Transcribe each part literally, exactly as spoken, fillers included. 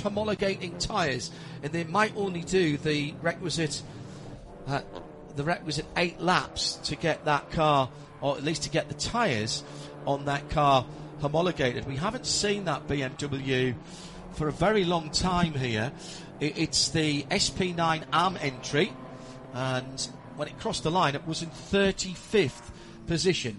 homologating tyres, and they might only do the requisite uh, the requisite eight laps to get that car, or at least to get the tyres on that car homologated. We haven't seen that B M W for a very long time here. It, it's the S P nine A M entry, and when it crossed the line, it was in thirty-fifth position.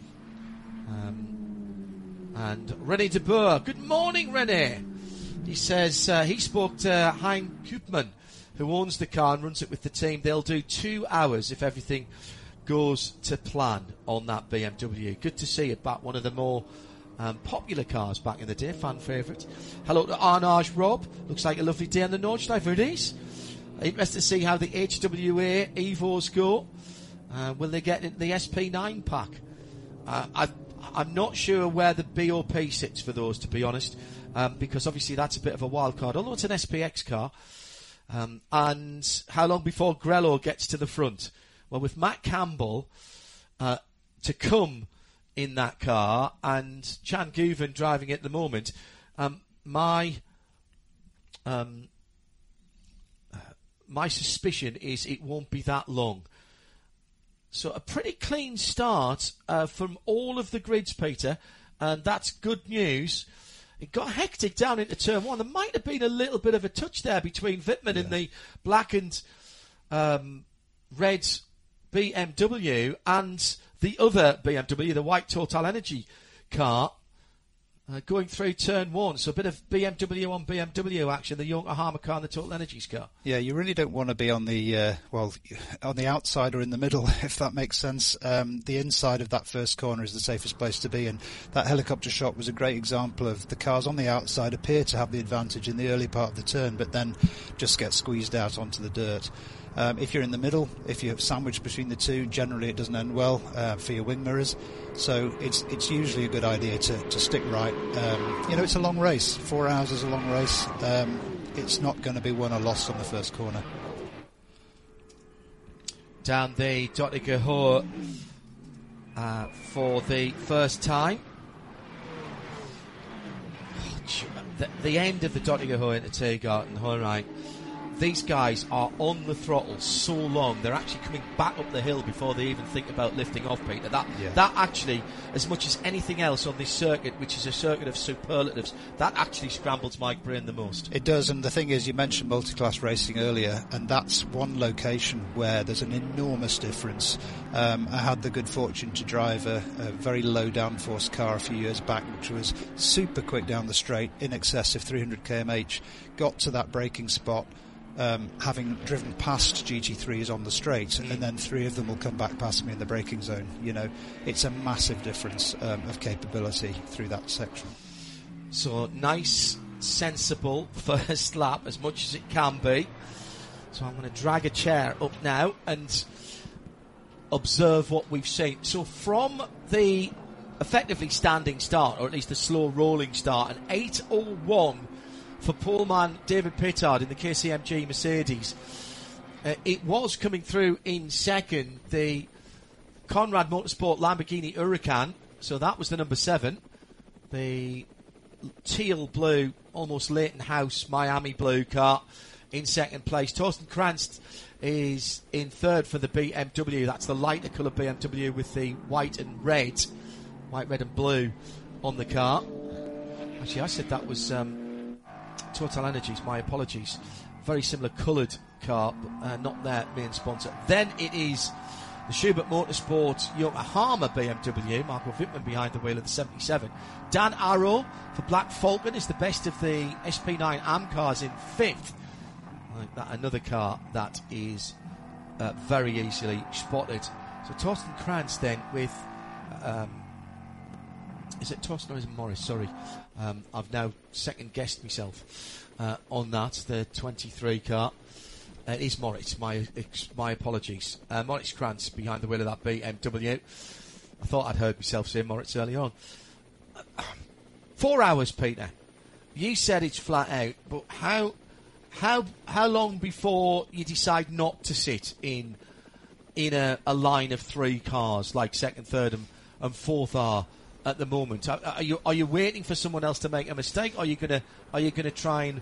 Um, and René de Boer, good morning, René. He says uh, he spoke to Hein Koopman, who owns the car and runs it with the team. They'll do two hours if everything goes to plan on that B M W. Good to see it back, one of the more um, popular cars back in the day, fan favourite. Hello to Arnage Rob. Looks like a lovely day on the Nordschleife it is. Interested to see how the H W A Evos go. Uh, will they get into the S P nine pack? Uh, I, I'm not sure where the B O P sits for those, to be honest, um, because obviously that's a bit of a wild card, although it's an S P X car. Um, and how long before Grello gets to the front? Well, with Matt Campbell uh, to come in that car and Chan Guven driving it at the moment, um, my um, uh, my suspicion is it won't be that long. So a pretty clean start uh, from all of the grids, Peter, and that's good news. It got hectic down into turn one. There might have been a little bit of a touch there between Wittmann yeah. and the black and um, red B M W and the other B M W, the white Total Energy car, uh, going through turn one. So a bit of B M W on B M W action, the Yokohama car and the Total Energies car. Yeah, you really don't want to be on the, uh, well, on the outside or in the middle, if that makes sense. Um, the inside of that first corner is the safest place to be, and that helicopter shot was a great example of the cars on the outside appear to have the advantage in the early part of the turn, but then just get squeezed out onto the dirt. Um, if you're in the middle, if you're sandwiched between the two, generally it doesn't end well uh, for your wing mirrors. So it's it's usually a good idea to, to stick right. Um, you know, it's a long race. Four hours is a long race. Um, it's not going to be won or lost on the first corner. Down the Dottinger Hohe uh, for the first time. The, the end of the Dottinger Hohe into Tiergarten, all right. These guys are on the throttle so long, they're actually coming back up the hill before they even think about lifting off, Peter. That yeah. that actually, as much as anything else on this circuit, which is a circuit of superlatives, that actually scrambles my brain the most. It does, and the thing is, you mentioned multi-class racing earlier, and that's one location where there's an enormous difference. Um, I had the good fortune to drive a, a very low downforce car a few years back, which was super quick down the straight, in excess of three hundred kilometres per hour, got to that braking spot, Um, having driven past G T threes on the straight, mm. and then three of them will come back past me in the braking zone. You know, it's a massive difference um, of capability through that section. So nice, sensible first lap, as much as it can be. So I'm going to drag a chair up now and observe what we've seen. So from the effectively standing start, or at least the slow rolling start, an eight oh one for poleman David Pittard in the K C M G Mercedes. Uh, it was coming through in second, the Conrad Motorsport Lamborghini Huracan, so that was the number seven. The teal blue, almost Leighton House Miami blue car in second place. Torsten Kranz is in third for the B M W. That's the lighter colour B M W with the white and red, white, red and blue on the car. Actually, I said that was Um, Total Energies, my apologies. Very similar coloured car, but uh, not their main sponsor. Then it is the Schubert Motorsport Yokohama B M W, Marco Wittmann behind the wheel of the seventy-seven. Dan Arrow for Black Falcon is the best of the S P nine A M cars in fifth. Like that, another car that is uh, very easily spotted. So Torsten Kranz then with... Um, Is it Torsten or is it Morris? Sorry. Um, I've now second-guessed myself uh, on that, the twenty-three car. Uh, it is Moritz, my ex- my apologies. Uh, Moritz Kranz behind the wheel of that B M W. I thought I'd heard myself say Moritz earlier on. Uh, four hours, Peter. You said it's flat out, but how how how long before you decide not to sit in in a, a line of three cars, like second, third and, and fourth are at the moment? Are, are you are you waiting for someone else to make a mistake? Or are you gonna are you gonna try and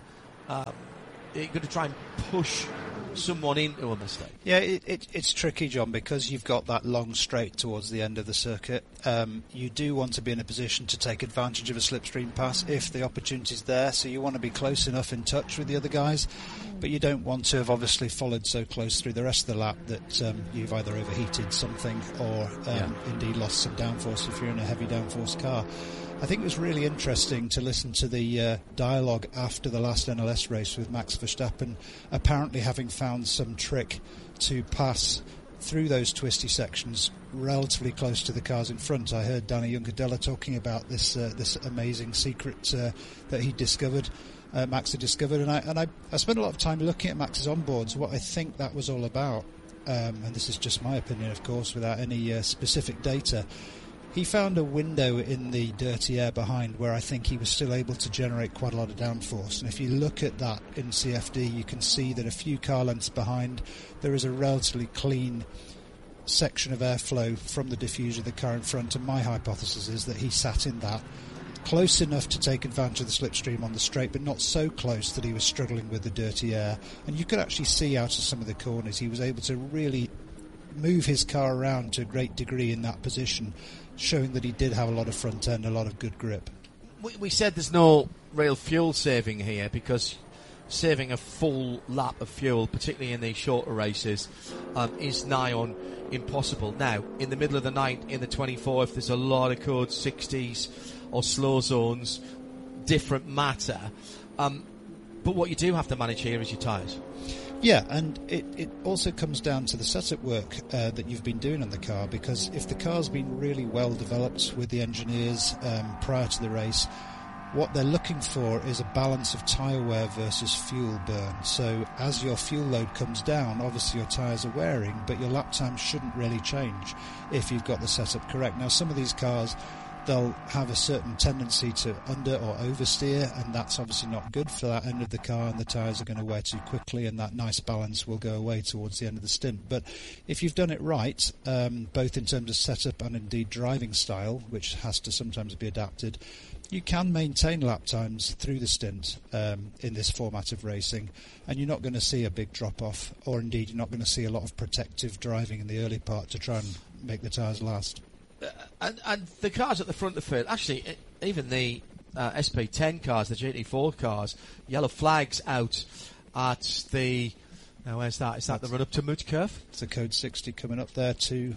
Um, you're going to try and push someone into a mistake. Yeah, it, it, it's tricky, John, because you've got that long straight towards the end of the circuit. Um, you do want to be in a position to take advantage of a slipstream pass if the opportunity's there, so you want to be close enough in touch with the other guys, but you don't want to have obviously followed so close through the rest of the lap that um, you've either overheated something or um, yeah. indeed lost some downforce if you're in a heavy downforce car. I think it was really interesting to listen to the uh, dialogue after the last N L S race with Max Verstappen, apparently having found some trick to pass through those twisty sections relatively close to the cars in front. I heard Danny Juncadella talking about this uh, this amazing secret uh, that he discovered, uh, Max had discovered, and I and I, I spent a lot of time looking at Max's onboards, what I think that was all about, um, and this is just my opinion, of course, without any uh, specific data. He found a window in the dirty air behind where I think he was still able to generate quite a lot of downforce. And if you look at that in C F D, you can see that a few car lengths behind, there is a relatively clean section of airflow from the diffuser of the car in front. And my hypothesis is that he sat in that close enough to take advantage of the slipstream on the straight, but not so close that he was struggling with the dirty air. And you could actually see out of some of the corners, he was able to really move his car around to a great degree in that position, showing that he did have a lot of front end, a lot of good grip. We, we said there's no real fuel saving here because saving a full lap of fuel, particularly in these shorter races, um, is nigh on impossible. Now, in the middle of the night, in the twenty-four, if there's a lot of code sixties or slow zones, different matter. Um, but what you do have to manage here is your tyres. Yeah, and it, it also comes down to the setup work uh, that you've been doing on the car, because if the car's been really well developed with the engineers um, prior to the race, what they're looking for is a balance of tyre wear versus fuel burn. So as your fuel load comes down, obviously your tyres are wearing, but your lap time shouldn't really change if you've got the setup correct. Now, some of these cars, they'll have a certain tendency to under or oversteer, and that's obviously not good for that end of the car, and the tyres are going to wear too quickly, and that nice balance will go away towards the end of the stint. But if you've done it right, um, both in terms of setup and indeed driving style, which has to sometimes be adapted, you can maintain lap times through the stint um, in this format of racing, and you're not going to see a big drop-off, or indeed you're not going to see a lot of protective driving in the early part to try and make the tyres last. Uh, and, and the cars at the front of the field, actually, it, even the uh, S P ten cars, the G T four cars, yellow flags out at the. Now, where's that? Is that That's the run up to Mootkerf? It's a code sixty coming up there too.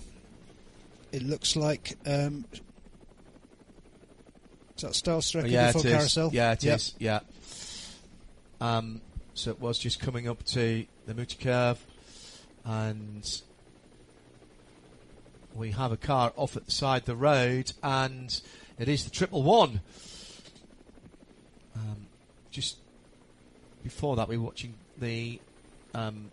It looks like. Um, is that Starstrecker oh, yeah, before it Carousel? Is. Yeah, it yep. is. Yeah. Um, so it was just coming up to the Mootkerf, and we have a car off at the side of the road, and it is the triple one. Um, just before that, we were watching the um,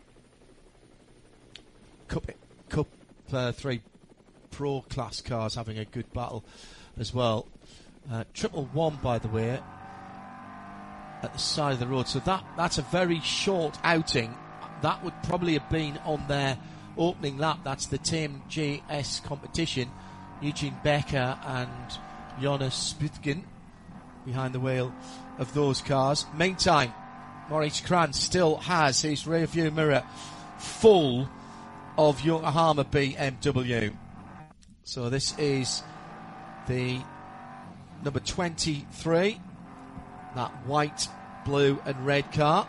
Cup, Cup uh, three Pro class cars having a good battle as well. Uh, triple one, by the way, at the side of the road. So that that's a very short outing. That would probably have been on their opening lap. That's the Team G S competition. Eugene Becker and Jonas Spütgen behind the wheel of those cars. Meantime, Maurice Krantz still has his rear view mirror full of Yokohama B M W. So this is the number twenty-three, that white, blue and red car.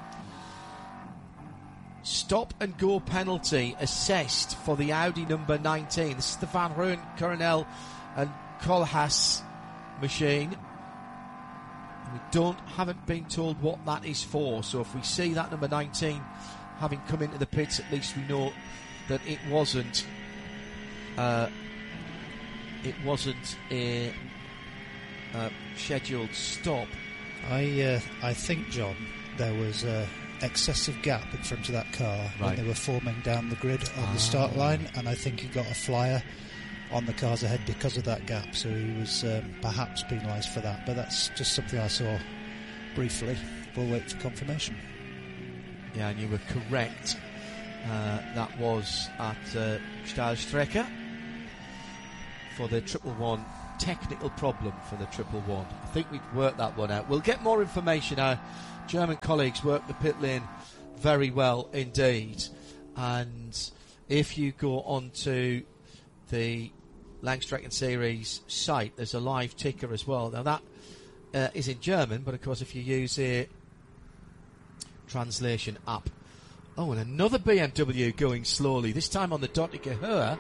Stop and go penalty assessed for the Audi number nineteen. This is the Van Rooyen, Coronel and Koolhaas machine. And we don't haven't been told what that is for. So if we see that number nineteen having come into the pits, at least we know that it wasn't uh, it wasn't a uh, scheduled stop. I uh, I think, John, there was a excessive gap in front of that car right. when they were forming down the grid on ah. the start line, and I think he got a flyer on the cars ahead because of that gap, so he was um, perhaps penalised for that, but that's just something I saw briefly. We'll wait for confirmation. Yeah, and you were correct. Uh, that was at uh, Stahlstrecke for the triple one technical problem for the triple one. I think we've worked that one out. We'll get more information. Our German colleagues work the pit lane very well indeed. And if you go onto the Langstrecken Series site, there's a live ticker as well. Now that uh, is in German, but of course if you use a translation app. Oh, and another B M W going slowly, this time on the Dottinger Höhe.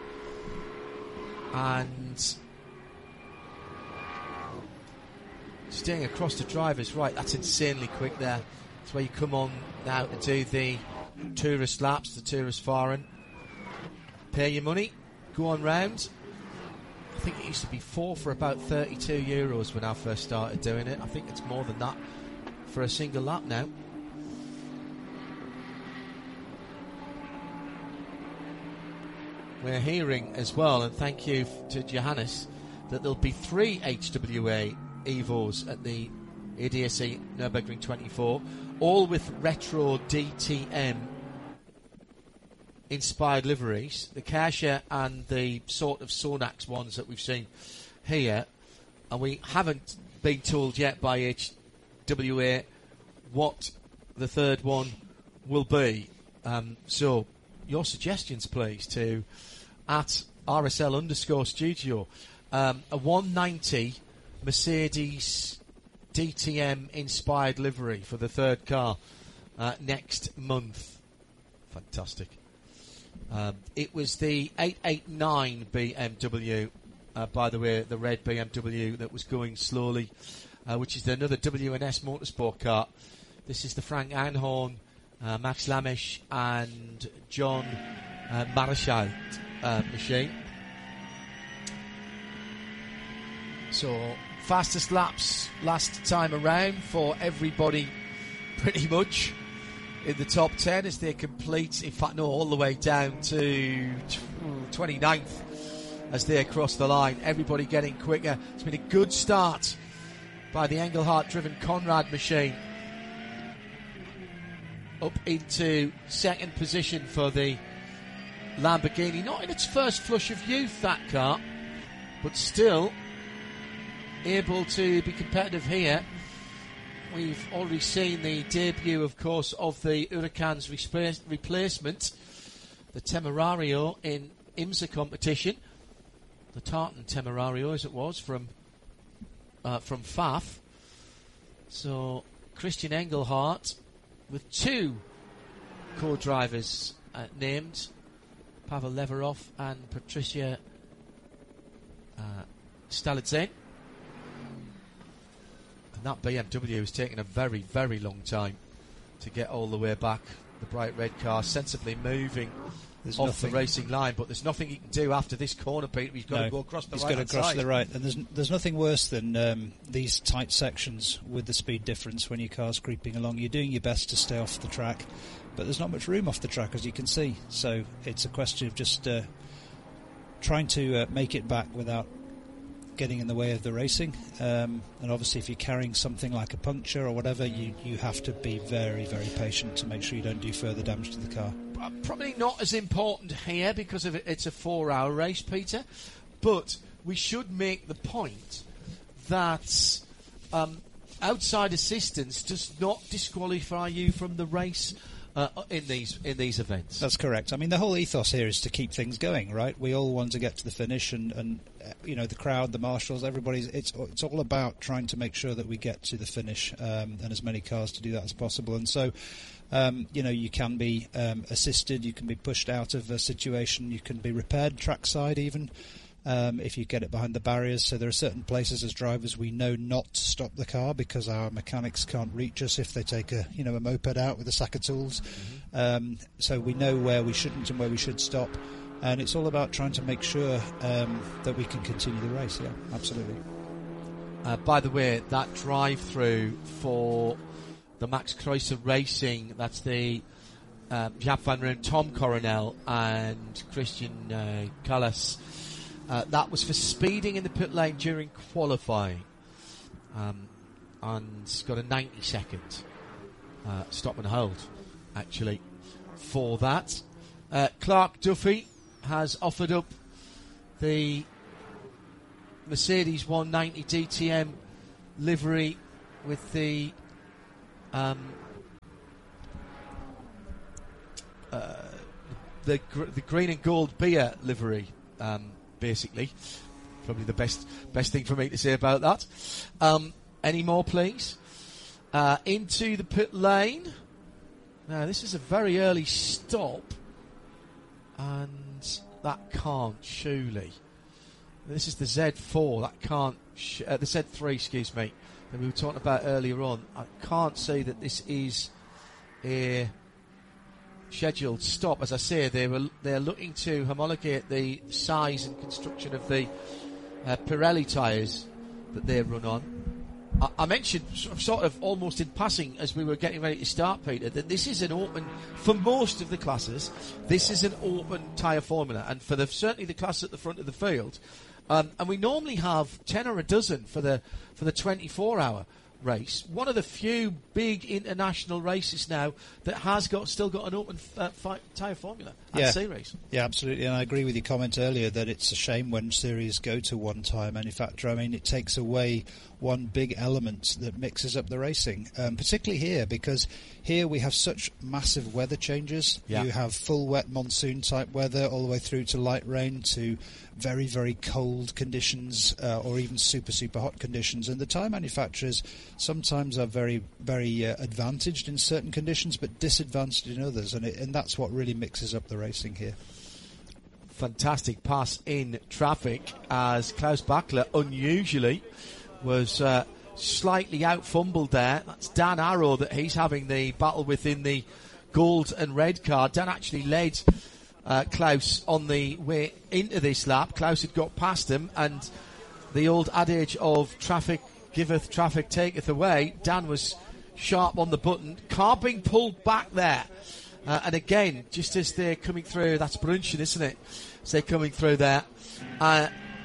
And staying across the driver's right, that's insanely quick there. That's where you come on now to do the tourist laps, the tourist fahren. Pay your money, go on round. I think it used to be four for about thirty-two euros when I first started doing it. I think it's more than that for a single lap now. We're hearing as well, and thank you to Johannes, that there'll be three H W A Evos at the A D A C Nürburgring twenty-four, all with retro D T M inspired liveries, the Kasia and the sort of Sonax ones that we've seen here, and we haven't been told yet by H W A what the third one will be. Um, so your suggestions, please, to at R S L underscore studio. Um, a one ninety Mercedes D T M inspired livery for the third car uh, next month. Fantastic. Um, it was the eight eighty-nine B M W, uh, by the way, the red B M W that was going slowly, uh, which is another W N S Motorsport car. This is the Frank Einhorn, uh, Max Lamisch and John uh, Marechal uh, machine. So, fastest laps last time around for everybody pretty much in the top ten as they complete, in fact no, all the way down to twenty-ninth as they cross the line. Everybody getting quicker. It's been a good start by the Engelhardt driven Conrad machine. Up into second position for the Lamborghini. Not in its first flush of youth, that car, but still able to be competitive here. We've already seen the debut, of course, of the Huracan's resp- replacement, the Temerario in IMSA competition. The Tartan Temerario, as it was, from uh, from F A F. So, Christian Engelhardt with two co-drivers uh, named, Pavel Leverov and Patricia uh, Stalidzin. And that B M W has taken a very, very long time to get all the way back. The bright red car sensibly moving there's off nothing. the racing line, but there's nothing he can do after this corner, Peter. He's got no, to go across the right side. He's got to cross side. to the right, and there's there's nothing worse than um, these tight sections with the speed difference when your car's creeping along. You're doing your best to stay off the track, but there's not much room off the track, as you can see. So it's a question of just uh, trying to uh, make it back without getting in the way of the racing. Um, and obviously, if you're carrying something like a puncture or whatever, you, you have to be very, very patient to make sure you don't do further damage to the car. Probably not as important here because of it, it's a four-hour race, Peter. But we should make the point that um, outside assistance does not disqualify you from the race uh, in these in these events. That's correct. I mean, the whole ethos here is to keep things going, right? We all want to get to the finish, and, and uh, you know, the crowd, the marshals, everybody's. It's it's all about trying to make sure that we get to the finish, um, and as many cars to do that as possible. And so, um, you know, you can be um, assisted, you can be pushed out of a situation, you can be repaired trackside even. Um, if you get it behind the barriers. So there are certain places as drivers we know not to stop the car because our mechanics can't reach us if they take a you know a moped out with a sack of tools. Mm-hmm. Um, so we know where we shouldn't and where we should stop, and it's all about trying to make sure um, that we can continue the race. Yeah, absolutely. Uh, by the way, that drive-through for the Max Kreuzer Racing, that's the uh, Jaap van Rijn, Tom Coronel and Christian uh, Callas. Uh, that was for speeding in the pit lane during qualifying, um, and got a ninety second uh, stop and hold, actually, for that. Uh, Clark Duffy has offered up the Mercedes one ninety D T M livery with the um, uh, the gr- the green and gold beer livery, um, basically. Probably the best best thing for me to say about that. Um, any more, please? Uh, into the pit lane. Now, this is a very early stop, and that can't surely. This is the Z four. That can't. Sh- uh, the Z three, excuse me, that we were talking about earlier on. I can't say that this is a scheduled stop. As I say, they were they're looking to homologate the size and construction of the uh, Pirelli tyres that they run on. I, I mentioned sort of almost in passing as we were getting ready to start, Peter, that this is an open, for most of the classes, this is an open tyre formula, and for the certainly the class at the front of the field. Um, and we normally have ten or a dozen for the for the twenty-four hour race. One of the few big international races now that has got still got an open uh, fi- tyre formula at yeah. sea race. Yeah, absolutely. And I agree with your comment earlier that it's a shame when series go to one tyre manufacturer. I mean, it takes away one big element that mixes up the racing, um, particularly here, because here we have such massive weather changes. Yeah. You have full wet monsoon type weather all the way through to light rain to very, very cold conditions uh, or even super, super hot conditions. And the tyre manufacturers sometimes are very, very uh, advantaged in certain conditions but disadvantaged in others. And, it, and that's what really mixes up the racing here. Fantastic pass in traffic as Klaus Bachler unusually was uh, slightly out fumbled there. That's Dan Arrow that he's having the battle with in the gold and red car. Dan actually led uh, Klaus on the way into this lap. Klaus had got past him, and the old adage of traffic giveth, traffic taketh away. Dan was sharp on the button. Car being pulled back there. Uh, and again, just as they're coming through, that's Brunchen, isn't it? As they're coming through there. Uh,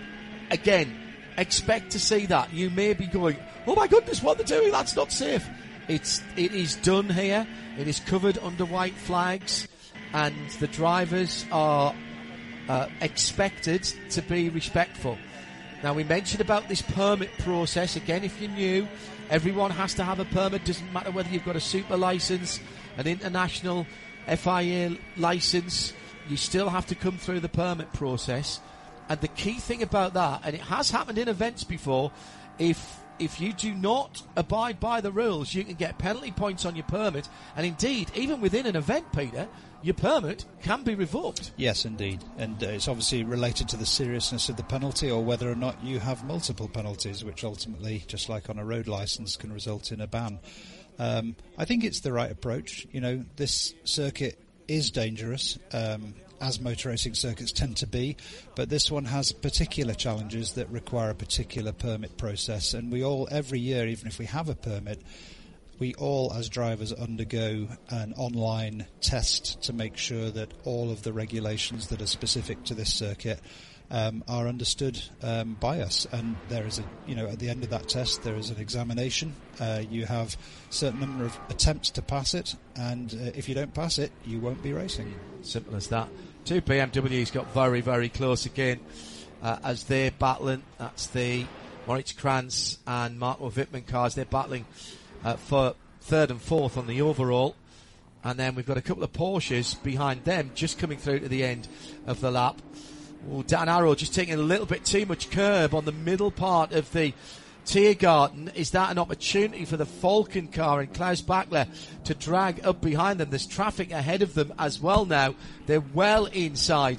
again, expect to see that. You may be going, oh my goodness, what they're doing, that's not safe. It's, it is done here. It is covered under white flags, and the drivers are uh, expected to be respectful. Now, we mentioned about this permit process. Again, if you're new, everyone has to have a permit. Doesn't matter whether you've got a super license, an international F I A license, you still have to come through the permit process. And the key thing about that, and it has happened in events before, if if you do not abide by the rules, you can get penalty points on your permit. And indeed, even within an event, Peter, your permit can be revoked. Yes, indeed. And uh, it's obviously related to the seriousness of the penalty or whether or not you have multiple penalties, which ultimately, just like on a road licence, can result in a ban. Um, I think it's the right approach. You know, this circuit is dangerous, um, as motor racing circuits tend to be, but this one has particular challenges that require a particular permit process, and we all, every year, even if we have a permit, we all as drivers undergo an online test to make sure that all of the regulations that are specific to this circuit um, are understood um, by us. And there is a, you know, at the end of that test, there is an examination. Uh, you have a certain number of attempts to pass it, and uh, if you don't pass it, you won't be racing. Simple as that. Two B M Ws got very, very close again uh, as they're battling. That's the Moritz Kranz and Marco Wittmann cars. They're battling uh, for third and fourth on the overall. And then we've got a couple of Porsches behind them just coming through to the end of the lap. Oh, Dan Arrow just taking a little bit too mumuch curb on the middle part of the Tiergarten. Is that an opportunity for the Falcon car and Klaus Bachler to drag up behind them? There's traffic ahead of them as well now. They're well inside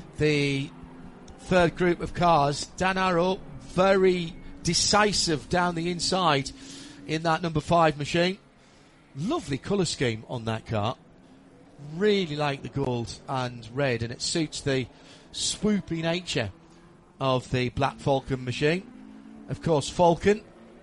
the third group of cars. Dan Arrow, very decisive down the inside in that number five machine. Lovely colour scheme on that car. Really like the gold and red, and it suits the swoopy nature of the Black Falcon machine. Of course, Falcon,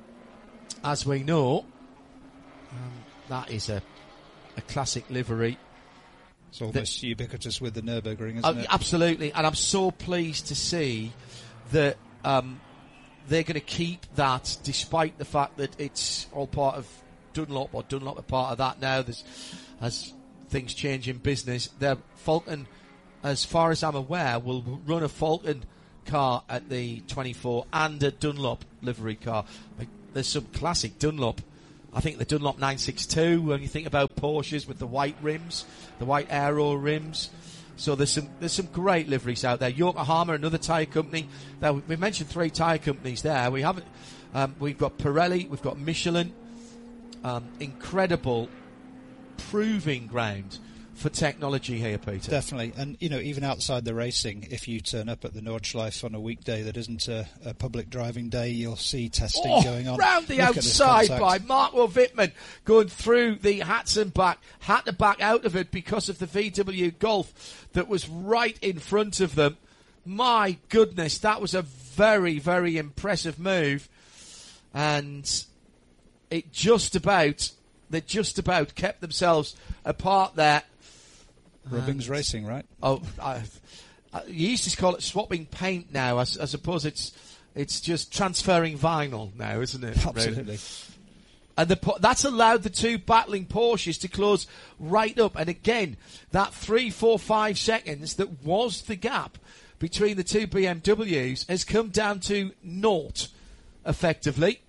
as we know, um, that is a a classic livery. It's almost ubiquitous with the Nürburgring, isn't uh, it? Absolutely, and I'm so pleased to see that um, they're going to keep that, despite the fact that it's all part of Dunlop, or Dunlop are part of that now. There's, as things change in business, their Falcon, as far as I'm aware, will run a Falcon car at the twenty-four and a Dunlop livery car. There's some classic Dunlop. I think the Dunlop nine sixty-two, when you think about Porsches with the white rims, the white aero rims. So there's some there's some great liveries out there. Yokohama, another tyre company. Now, we mentioned three tyre companies there. We haven't. Um, we've got Pirelli, we've got Michelin. Um, incredible proving ground for technology here, Peter. Definitely. And, you know, even outside the racing, if you turn up at the Nordschleife on a weekday that isn't a, a public driving day, you'll see testing oh, going on. Round the Look outside by Marco Wittmann, going through the Hatsan back, had to back out of it because of the V W Golf that was right in front of them. My goodness, that was a very, very impressive move. And it just about, they just about kept themselves apart there. Rubbings Racing, right? Oh, I, I, you used to call it swapping paint now. I, I suppose it's it's just transferring vinyl now, isn't it? Absolutely. Really? And the, that's allowed the two battling Porsches to close right up. And again, that three, four, five seconds that was the gap between the two B M Ws has come down to naught, effectively.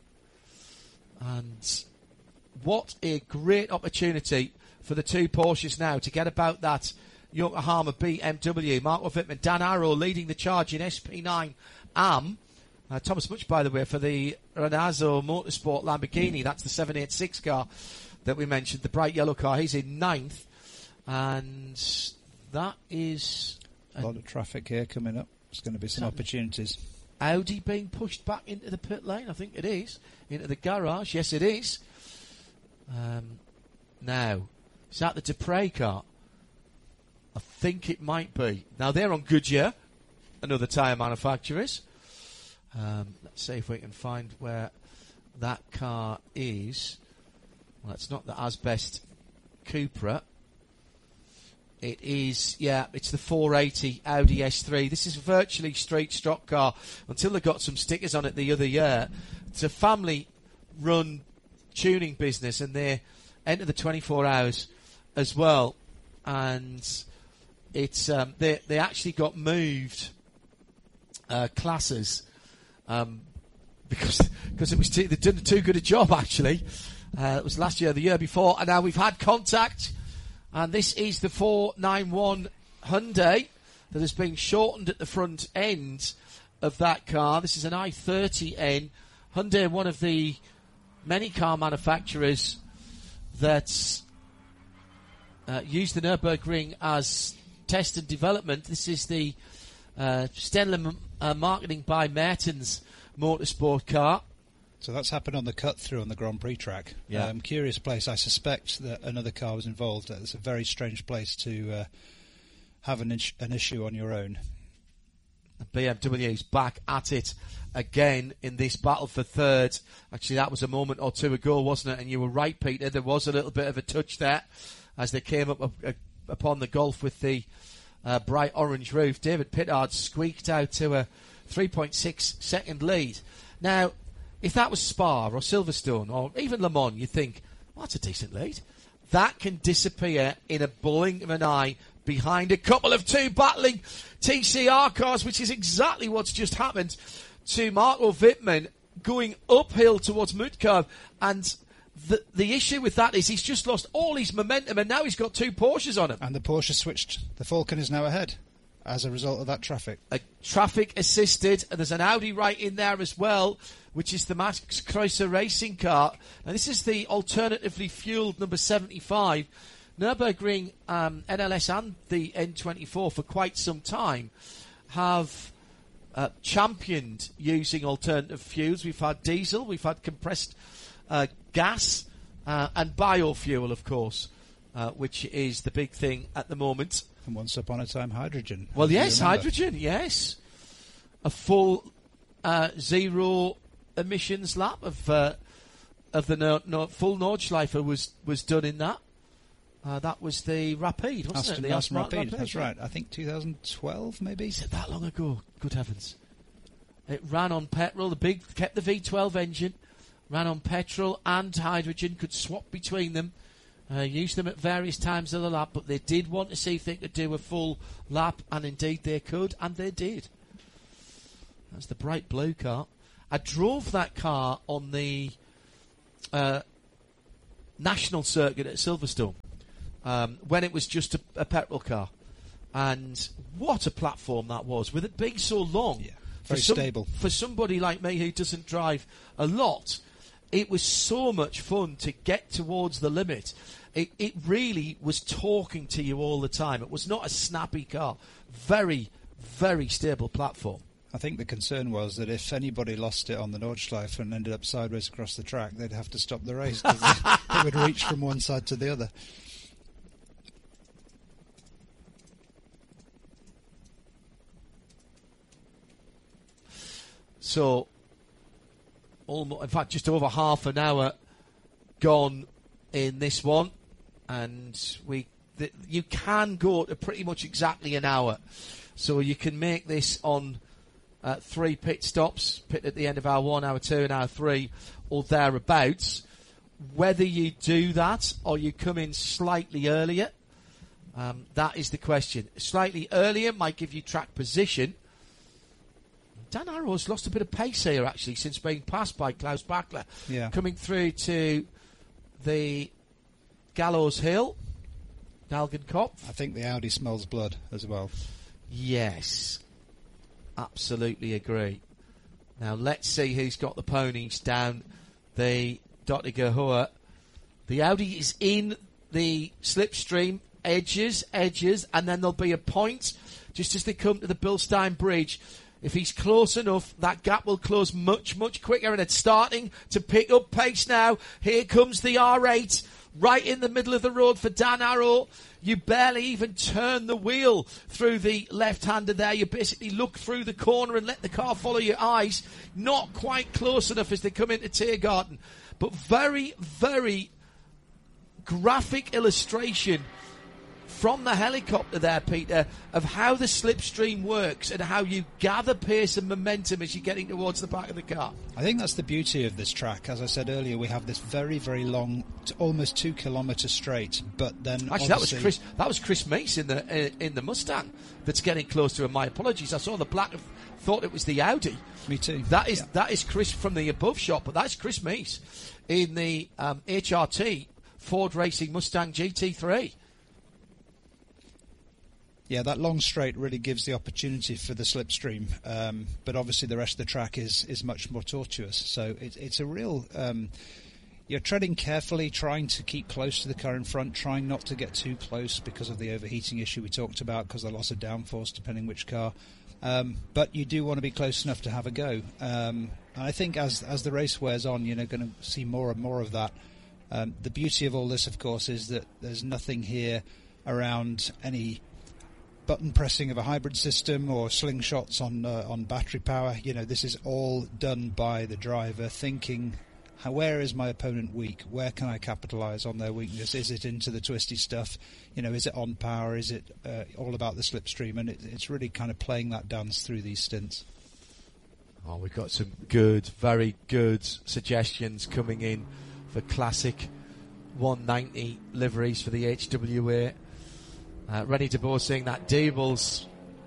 And what a great opportunity for the two Porsches now to get about that Yokohama B M W. Marco Wittmann, Dan Arrow leading the charge in S P nine A M. Uh, Thomas Much, by the way, for the Renazzo Motorsport Lamborghini. That's the seven eighty-six car that we mentioned, the bright yellow car. He's in ninth. And that is... A lot of traffic here coming up. There's going to be some opportunities. Audi being pushed back into the pit lane? I think it is. Into the garage? Yes, it is. Um, now... Is that the Dupre car? I think it might be. Now, they're on Goodyear, another tyre manufacturers. Um, let's see if we can find where that car is. Well, it's not the Asbest Cupra. It is, yeah, it's the four eighty Audi S three. This is virtually straight stock car until they got some stickers on it the other year. It's a family-run tuning business, and they enter the twenty-four hours as well, and it's um, they they actually got moved uh, classes um, because because it was too, they'd done too good a job actually. Uh, it was last year, the year before, and now we've had contact, and this is the four ninety-one Hyundai that has been shortened at the front end of that car. This is an i thirty N Hyundai, one of the many car manufacturers that's Uh, use the Nürburgring as test and development. This is the uh, Stenler uh, Marketing by Mertens Motorsport car. So that's happened on the cut through on the Grand Prix track. Yeah. Um, curious place. I suspect that another car was involved. It's a very strange place to uh, have an, is- an issue on your own. The B M W's back at it again in this battle for third. Actually, that was a moment or two ago, wasn't it? And you were right, Peter. There was a little bit of a touch there as they came up, up, up upon the Golf with the uh, bright orange roof. David Pittard squeaked out to a three point six second lead. Now, if that was Spa or Silverstone or even Le Mans, you think, well, that's a decent lead. That can disappear in a blink of an eye behind a couple of two battling T C R cars, which is exactly what's just happened to Marco Wittmann going uphill towards Mutkarv. And the the issue with that is he's just lost all his momentum, and now he's got two Porsches on him. And the Porsche switched. The Falcon is now ahead as a result of that traffic. A traffic assisted, and there's an Audi right in there as well, which is the Max Kreuzer racing car. Now this is the alternatively fueled number seventy-five. Nürburgring, um, N L S and the N twenty-four for quite some time have uh, championed using alternative fuels. We've had diesel, we've had compressed uh, gas, uh, and biofuel, of course, uh, which is the big thing at the moment. And once upon a time, hydrogen. Well, yes, hydrogen, yes. A full uh, zero emissions lap of uh, of the no, no, full Nordschleife was, was done in that. Uh, that was the Rapide, wasn't Aston it? The Aston Rapide, Rapide, that's right. I think two thousand twelve, maybe? Is it that long ago? Good heavens. It ran on petrol, the big, kept the V twelve engine, ran on petrol and hydrogen, could swap between them, uh, use them at various times of the lap, but they did want to see if they could do a full lap, and indeed they could, and they did. That's the bright blue car. I drove that car on the uh, national circuit at Silverstone um, when it was just a, a petrol car. And what a platform that was, with it being so long. Yeah, very for some, stable. For somebody like me who doesn't drive a lot, it was so much fun to get towards the limit. It, it really was talking to you all the time. It was not a snappy car. Very, very stable platform. I think the concern was that if anybody lost it on the Nordschleife and ended up sideways across the track, they'd have to stop the race because it would reach from one side to the other. So, almost, in fact, just over half an hour gone in this one, and we th- you can go to pretty much exactly an hour. So you can make this on uh, three pit stops, pit at the end of hour one, hour two, and hour three, or thereabouts. Whether you do that or you come in slightly earlier, um, that is the question. Slightly earlier might give you track position. Dan Arrow's lost a bit of pace here, actually, since being passed by Klaus Bachler. Yeah. Coming through to the Gallows Hill, Dalgenkopf. I think the Audi smells blood as well. Yes, absolutely agree. Now, let's see who's got the ponies down the Dottinger Hohe. The Audi is in the slipstream, edges, edges, and then there'll be a point just as they come to the Bilstein Bridge. If he's close enough, that gap will close much, much quicker, and it's starting to pick up pace now. Here comes the R eight, right in the middle of the road for Dan Arrow. You barely even turn the wheel through the left-hander there. You basically look through the corner and let the car follow your eyes. Not quite close enough as they come into Tiergarten. But very, very graphic illustration from the helicopter there, Peter, of how the slipstream works and how you gather pace and momentum as you're getting towards the back of the car. I think that's the beauty of this track. As I said earlier, we have this very, very long, t- almost two kilometre straight, but then Actually, that was Chris That was Chris Mace in the uh, in the Mustang that's getting close to him. My apologies. I saw the black, thought it was the Audi. Me too. That is yeah. that is Chris from the above shot, but that's Chris Mace in the um, H R T Ford Racing Mustang G T three. Yeah, that long straight really gives the opportunity for the slipstream, um, but obviously the rest of the track is, is much more tortuous. So it, it's a real... Um, you're treading carefully, trying to keep close to the car in front, trying not to get too close because of the overheating issue we talked about, because of the loss of downforce, depending which car. Um, but you do want to be close enough to have a go. Um, and I think as as the race wears on, you're going to see more and more of that. Um, the beauty of all this, of course, is that there's nothing here around any button pressing of a hybrid system or slingshots on uh, on battery power. You know, this is all done by the driver thinking, how, where is my opponent weak? Where can I capitalise on their weakness? Is it into the twisty stuff? You know, is it on power? Is it uh, all about the slipstream? And it, it's really kind of playing that dance through these stints. Oh, we've got some good, very good suggestions coming in for classic one ninety liveries for the H W A. Uh, Rennie de Boer saying that Dable's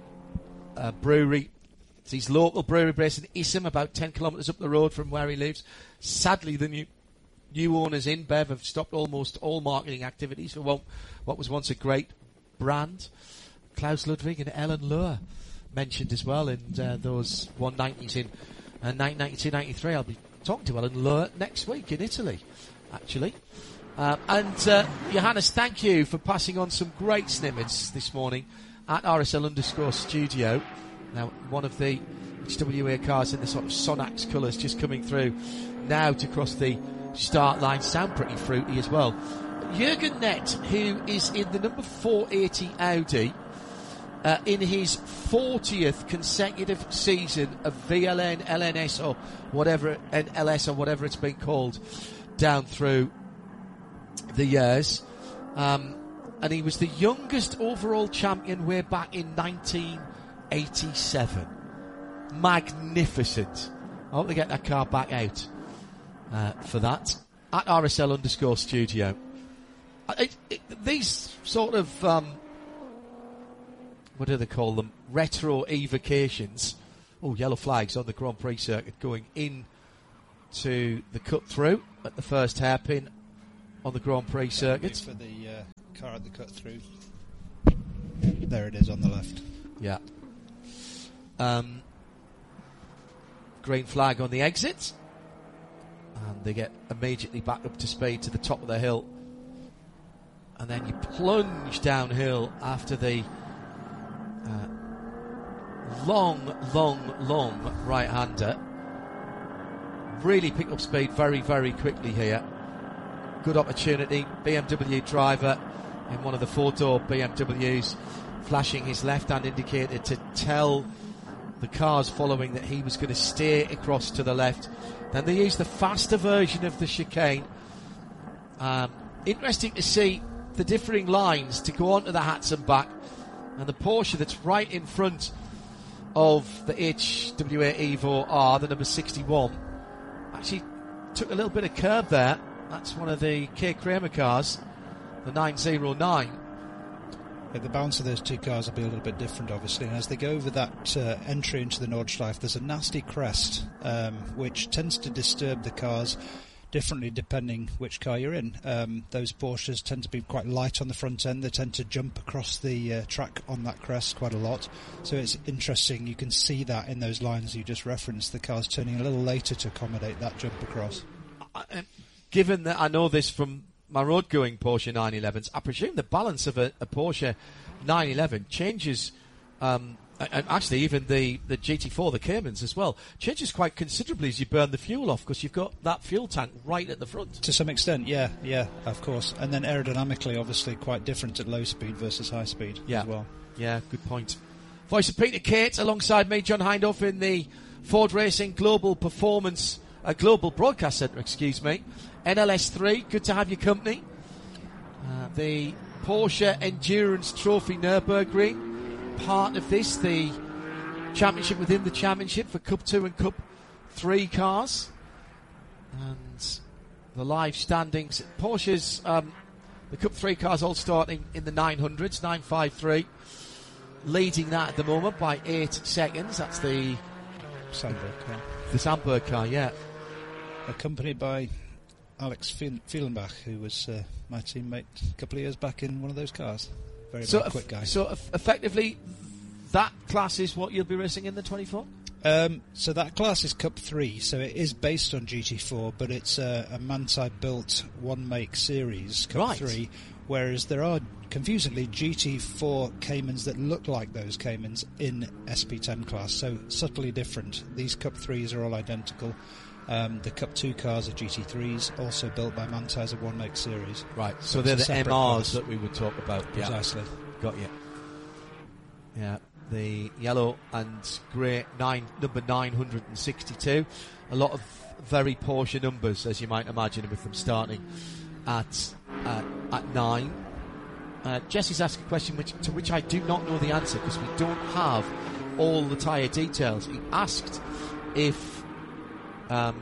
uh, brewery, it's his local brewery based in Issam, about ten kilometres up the road from where he lives. Sadly, the new new owners in Bev have stopped almost all marketing activities for what, what was once a great brand. Klaus Ludwig and Ellen Lohr mentioned as well in uh, those one nineties in uh, nineteen ninety-two ninety-three. I'll be talking to Ellen Lohr next week in Italy, actually. Uh, and uh, Johannes, thank you for passing on some great snippets this morning at R S L underscore studio. Now, one of the H W A cars in the sort of Sonax colours just coming through now to cross the start line. Sound pretty fruity as well. Jürgen Nett, who is in the number four eighty Audi, uh, in his fortieth consecutive season of V L N, L N S or whatever, and L S or whatever it's been called, down through the years, um, and he was the youngest overall champion way back in nineteen eighty-seven. Magnificent. I hope they get that car back out uh, for that at R S L underscore studio. It, it, these sort of um, what do they call them? Retro evocations. oh, yellow flags on the Grand Prix circuit going in to the cut through at the first hairpin on the Grand Prix circuit. For the uh, car at the cut through. There it is on the left. Yeah. Um, green flag on the exit. And they get immediately back up to speed to the top of the hill. And then you plunge downhill after the uh, long, long, long right-hander. Really pick up speed very, very quickly here. Good opportunity. B M W driver in one of the four-door B M Ws flashing his left-hand indicator to tell the cars following that he was going to steer across to the left. Then they use the faster version of the chicane. Um, interesting to see the differing lines to go onto the hats and back. And the Porsche that's right in front of the H W A Evo R, the number sixty-one, actually took a little bit of curb there. That's one of the K. Kramer cars, the nine oh nine. Yeah, the balance of those two cars will be a little bit different, obviously. And as they go over that uh, entry into the Nordschleife, there's a nasty crest, um, which tends to disturb the cars differently depending which car you're in. Um, those Porsches tend to be quite light on the front end. They tend to jump across the uh, track on that crest quite a lot. So it's interesting. You can see that in those lines you just referenced. The car's turning a little later to accommodate that jump across. Uh, given that I know this from my road-going Porsche nine elevens, I presume the balance of a, a Porsche nine eleven changes, um, and actually even the, the G T four, the Caymans as well, changes quite considerably as you burn the fuel off, because you've got that fuel tank right at the front. To some extent, yeah, yeah, of course. And then aerodynamically, obviously, quite different at low speed versus high speed yeah. as well. Yeah, good point. Voice of Peter Kate alongside me, John Hindhaugh, in the Ford Racing Global Performance, uh, Global Broadcast Centre, excuse me. N L S three, good to have your company. Uh, the Porsche Endurance Trophy Nürburgring, part of this, the championship within the championship for Cup two and Cup three cars. And the live standings, Porsche's, um, the Cup three cars all starting in the nine hundreds, nine fifty-three. Leading that at the moment by eight seconds. That's the Sandberg car. The Sandberg car, yeah. Accompanied by Alex Fielenbach, who was uh, my teammate a couple of years back in one of those cars. Very, so very quick guy. So eff- effectively, that class is what you'll be racing in the twenty-four? Um, so that class is Cup three, so it is based on G T four, but it's a, a Manthey-built one-make series, Cup right. three, whereas there are, confusingly, G T four Caymans that look like those Caymans in S P ten class, so subtly different. These Cup threes are all identical. Um, the Cup two cars are G T threes, also built by Manthey as a one-make series. Right, so, so they're the M Rs class that we would talk about. Precisely. Yeah. Got you. Yeah, the yellow and grey nine, number nine sixty-two. A lot of very Porsche numbers, as you might imagine, with them starting at uh, at nine. Uh, Jesse's asked a question which, to which I do not know the answer, because we don't have all the tyre details. He asked if um,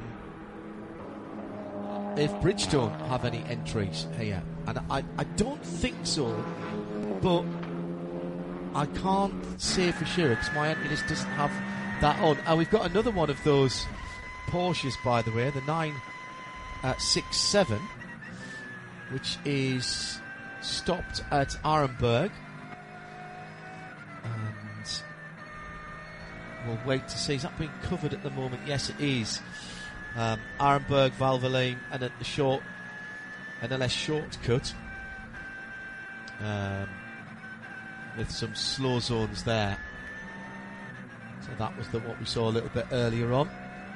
if Bridgestone have any entries here, and I, I don't think so, but I can't say for sure because my entry list doesn't have that on. And we've got another one of those Porsches, by the way, the nine sixty-seven, which is stopped at Arenberg, and we'll wait to see. Is that being covered at the moment? Yes, it is. Um, Arenberg, Valvoline, and at the short, N L S shortcut, um, with some slow zones there. So that was the, what we saw a little bit earlier on.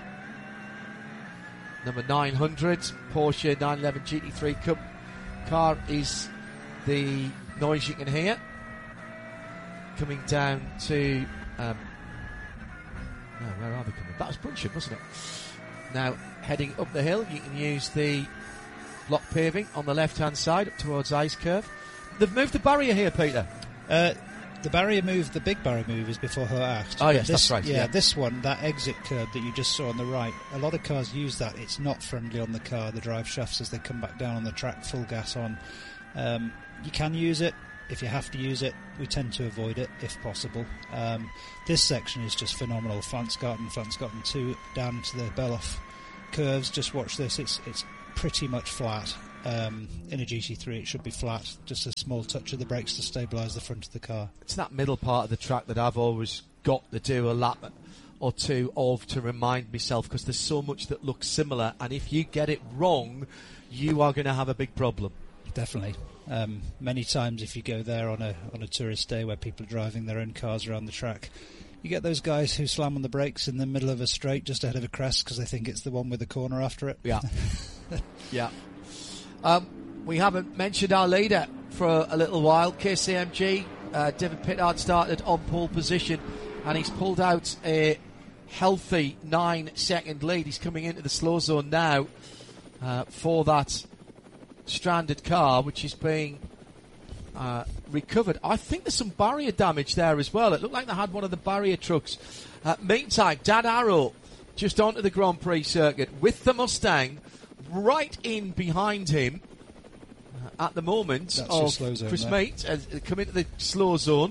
Number nine hundred, Porsche nine eleven G T three Cup car is the noise you can hear coming down to um, no, where are they coming? That was Brunsham, wasn't it? Now heading up the hill, you can use the block paving on the left hand side up towards Ice Curve. They've moved the barrier here, Peter. Uh, the barrier move, the big barrier move, is before her act. Oh yes, this, that's right. Yeah, yeah, this one, that exit curb that you just saw on the right, a lot of cars use that. It's not friendly on the car, the drive shafts as they come back down on the track, full gas on. Um, you can use it. if you have to use it, we tend to avoid it if possible. Um, this section is just phenomenal. Flansgarten, Flansgarten two down to the Beloff curves. Just watch this. It's it's pretty much flat. Um, in a G T three it should be flat. Just a small touch of the brakes to stabilise the front of the car. It's that middle part of the track that I've always got to do a lap or two of to remind myself, because there's so much that looks similar, and if you get it wrong, you are going to have a big problem. Definitely. Um, many times if you go there on a on a tourist day where people are driving their own cars around the track, you get those guys who slam on the brakes in the middle of a straight just ahead of a crest because they think it's the one with the corner after it. Yeah. yeah. Um, we haven't mentioned our leader for a little while, K C M G. Uh, David Pittard started on pole position, and he's pulled out a healthy nine-second lead. He's coming into the slow zone now uh, for that stranded car, which is being uh, recovered. I think there's some barrier damage there as well. It looked like they had one of the barrier trucks. Uh, meantime, Dan Arrow just onto the Grand Prix circuit with the Mustang right in behind him uh, at the moment. That's of slow zone Chris there. Mate has come into the slow zone.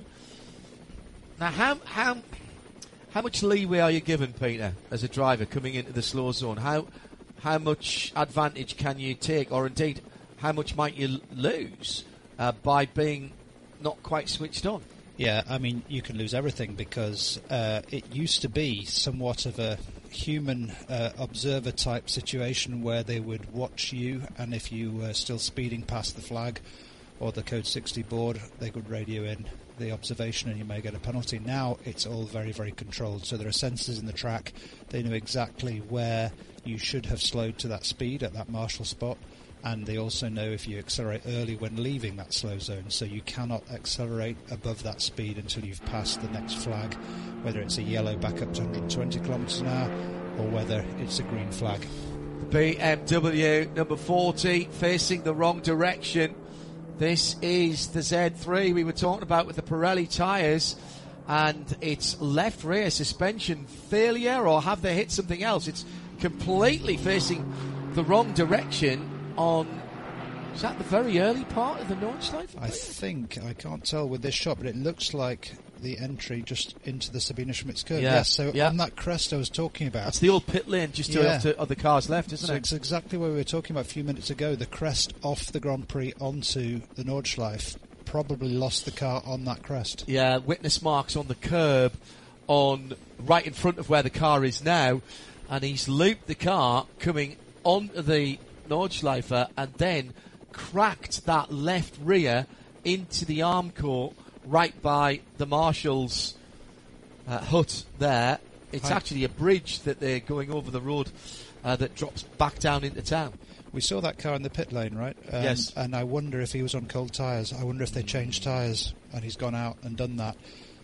Now, how how how much leeway are you given, Peter, as a driver coming into the slow zone? How how much advantage can you take, or indeed, how much might you l- lose uh, by being not quite switched on? Yeah, I mean, you can lose everything because uh, it used to be somewhat of a human uh, observer type situation where they would watch you, and if you were still speeding past the flag or the code sixty board, they could radio in the observation and you may get a penalty. Now it's all very, very controlled. So there are sensors in the track. They know exactly where you should have slowed to that speed at that marshal spot. And they also know if you accelerate early when leaving that slow zone, so you cannot accelerate above that speed until you've passed the next flag, whether it's a yellow back up to one hundred twenty kilometres an hour or whether it's a green flag. B M W number forty facing the wrong direction. This is the Z three we were talking about with the Pirelli tyres, and it's left rear suspension failure, or have they hit something else? It's completely facing the wrong direction. On is that the very early part of the Nordschleife? I think, I can't tell with this shot, but it looks like the entry just into the Sabine Schmitz curve. Yeah, Yes, so yeah. on that crest I was talking about. That's the old pit lane just to Yeah. the other cars left, isn't So it? it's exactly what we were talking about a few minutes ago. The crest off the Grand Prix onto the Nordschleife probably lost the car on that crest. Yeah, witness marks on the curb on right in front of where the car is now, and he's looped the car coming onto the Nordschleife and then cracked that left rear into the arm court right by the marshal's uh, hut there. It's Hi. actually a bridge that they're going over the road uh, that drops back down into town. We saw that car in the pit lane, right? Um, Yes. And I wonder if he was on cold tyres. I wonder if they changed tyres and he's gone out and done that.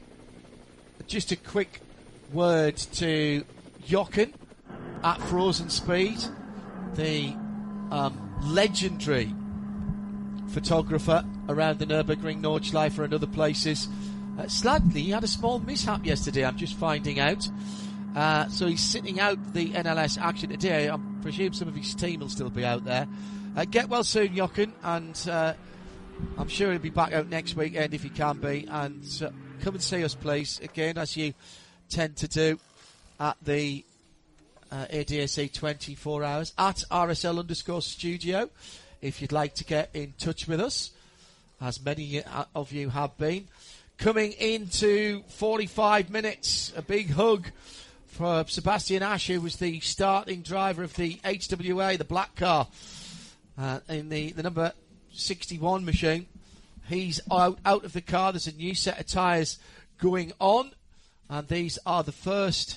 Just a quick word to Jochen at Frozen Speed, the um, legendary photographer around the Nürburgring, Nordschleife and other places. Uh, Sladley had a small mishap yesterday, I'm just finding out. Uh, so he's sitting out the N L S action today. I presume some of his team will still be out there. Uh, get well soon, Jochen, and uh, I'm sure he'll be back out next weekend if he can be. And uh, come and see us, please, again, as you tend to do at the uh, A D A C twenty-four hours at R S L underscore studio if you'd like to get in touch with us, as many of you have been. Coming into forty-five minutes, a big hug for Sebastian Ash, who was the starting driver of the H W A, the black car, uh, in the, the number sixty-one machine. He's out, out of the car. There's a new set of tyres going on, and these are the first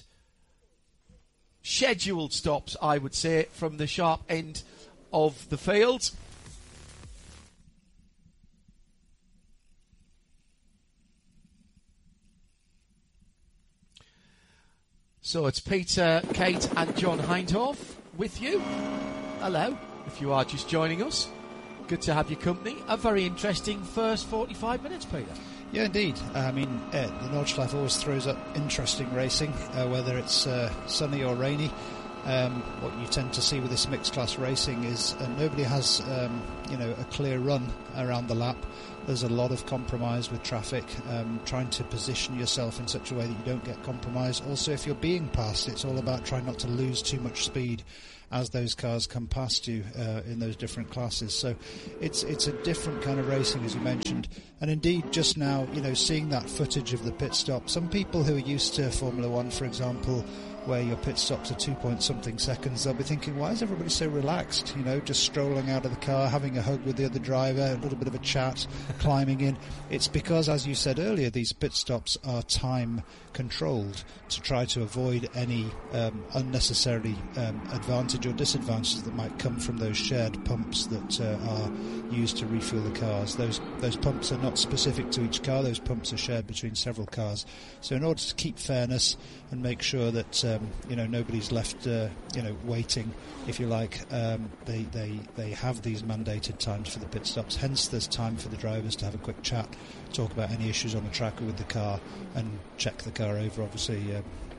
scheduled stops, I would say, from the sharp end of the field. So it's Peter, Kate and John Hindhoff with you. Hello, if you are just joining us. Good to have your company. A very interesting first forty-five minutes, Peter. Yeah, indeed. I mean, uh, the Nordschleife always throws up interesting racing, uh, whether it's uh, sunny or rainy. Um, what you tend to see with this mixed class racing is uh, nobody has um, you know a clear run around the lap. There's a lot of compromise with traffic, um, trying to position yourself in such a way that you don't get compromised. Also, if you're being passed, it's all about trying not to lose too much speed as those cars come past you uh, in those different classes. So it's it's a different kind of racing, as you mentioned. And indeed, just now, you know, seeing that footage of the pit stop, some people who are used to Formula One, for example, where your pit stops are two point something seconds, they'll be thinking, why is everybody so relaxed? You know, just strolling out of the car, having a hug with the other driver, a little bit of a chat, climbing in. It's because, as you said earlier, these pit stops are time controlled to try to avoid any um, unnecessary um, advantage or disadvantages that might come from those shared pumps that uh, are used to refuel the cars. Those those pumps are not specific to each car, those pumps are shared between several cars. So in order to keep fairness and make sure that um, you know nobody's left uh, you know waiting, if you like, um, they, they, they have these mandated times for the pit stops. Hence there's time for the drivers to have a quick chat, talk about any issues on the track or with the car, and check the car over, obviously, uh,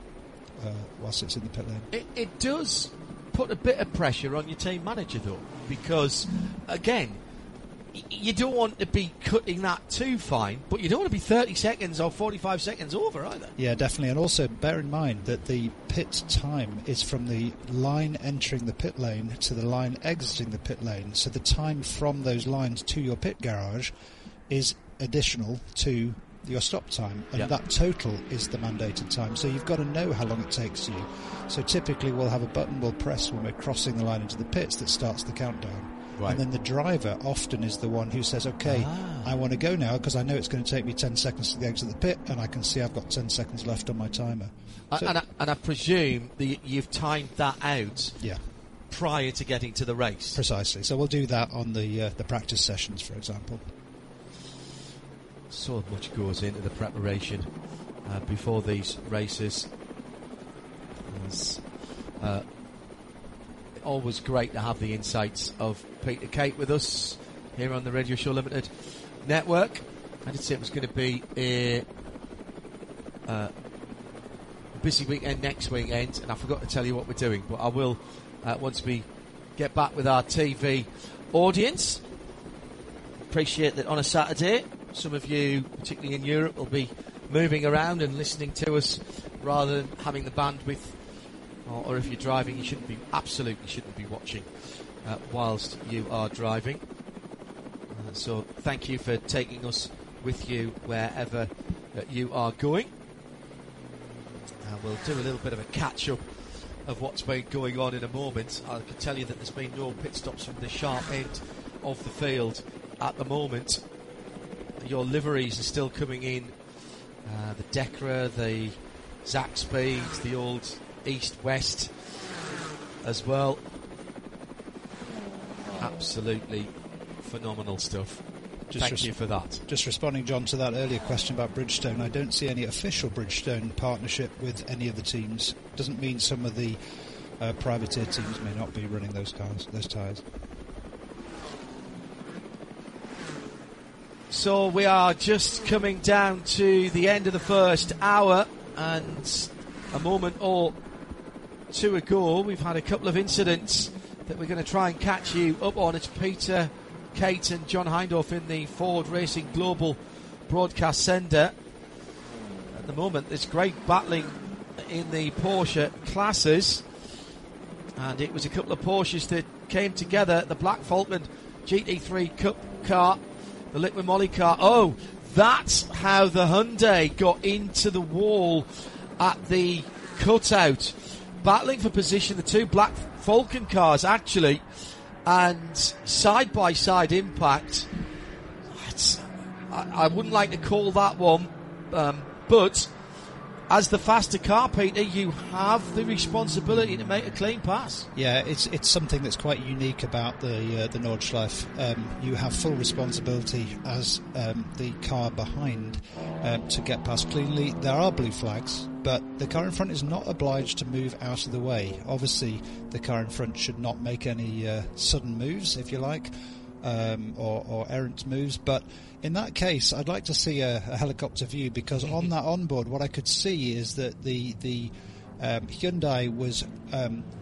uh, whilst it's in the pit lane. It, it does put a bit of pressure on your team manager, though, because, again, y- you don't want to be cutting that too fine, but you don't want to be thirty seconds or forty-five seconds over either. Yeah, definitely. And also bear in mind that the pit time is from the line entering the pit lane to the line exiting the pit lane. So the time from those lines to your pit garage is additional to your stop time, and yep. that total is the mandated time. So you've got to know how long it takes you. So typically we'll have a button we'll press when we're crossing the line into the pits that starts the countdown. Right. And then the driver often is the one who says, okay, ah. I want to go now because I know it's going to take me ten seconds to the exit of the pit, and I can see I've got ten seconds left on my timer. Uh, so and, I, and I presume the, you've timed that out yeah. prior to getting to the race. Precisely. So we'll do that on the uh, the practice sessions, for example. So much goes into the preparation uh, before these races. It's uh, always great to have the insights of Peter Kate with us here on the Radio Show Limited network. I did say it was going to be a uh, busy weekend next weekend, and I forgot to tell you what we're doing, but I will uh, once we get back with our T V audience. Appreciate that on a Saturday some of you, particularly in Europe, will be moving around and listening to us rather than having the bandwidth, or, or if you're driving, you shouldn't be, absolutely shouldn't be watching uh, whilst you are driving. Uh, so thank you for taking us with you wherever uh, you are going. Uh, we'll do a little bit of a catch-up of what's been going on in a moment. I can tell you that there's been no pit stops from the sharp end of the field at the moment. Your liveries are still coming in. Uh, the Decra, the Zaxby, the old East-West as well. Absolutely phenomenal stuff. Just Thank res- you for that. Just responding, John, to that earlier question about Bridgestone, I don't see any official Bridgestone partnership with any of the teams. Doesn't mean some of the uh, privateer teams may not be running those cars, those tyres. So we are just coming down to the end of the first hour, and a moment or two ago we've had a couple of incidents that we're going to try and catch you up on. It's Peter, Kate and John Hindhaugh in the Ford Racing Global Broadcast Centre. At the moment there's great battling in the Porsche classes, and it was a couple of Porsches that came together. The Black Falcon G T three Cup car, the Liquid Moly car. Oh, that's how the Hyundai got into the wall at the cutout. Battling for position, the two Black Falcon cars, actually, and side-by-side impact. It's, I, I wouldn't like to call that one, um, but as the faster car, Peter, you have the responsibility to make a clean pass. Yeah, it's it's something that's quite unique about the uh, the Nordschleife. Um, you have full responsibility as um, the car behind uh, to get past cleanly. There are blue flags, but the car in front is not obliged to move out of the way. Obviously, the car in front should not make any uh, sudden moves, if you like, um, or, or errant moves, but in that case, I'd like to see a, a helicopter view, because on that onboard, what I could see is that the the um, Hyundai was um,